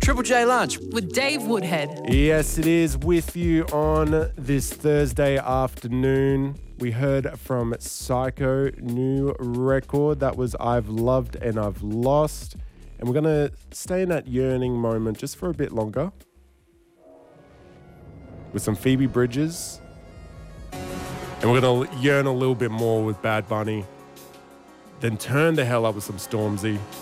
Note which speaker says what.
Speaker 1: Triple J Lunch.
Speaker 2: With Dave Woodhead.
Speaker 3: Yes, it is with you on this Thursday afternoon. We heard from Psycho, new record. That was I've Loved and I've Lost. And we're going to stay in that yearning moment just for a bit longer with some Phoebe Bridgers. And we're going to yearn a little bit more with Bad Bunny. Then turn the hell up with some Stormzy.